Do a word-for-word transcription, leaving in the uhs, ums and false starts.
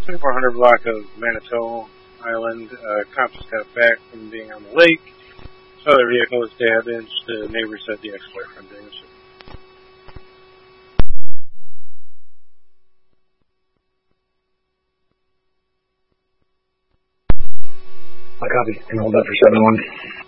twenty-four hundred block of Manitou Island. Uh, cops got back from being on the lake. Saw their vehicle was damaged. The neighbor said the ex-boyfriend damaged it. I copy. Can hold up for seven one.